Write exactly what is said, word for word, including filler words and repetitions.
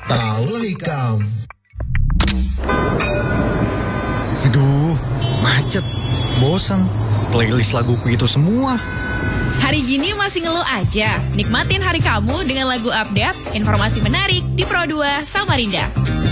Taulah Ikam. Aduh, macet, bosan. Playlist laguku itu semua. Hari gini masih ngeluh aja? Nikmatin hari kamu dengan lagu update, informasi menarik di Pro dua Samarinda.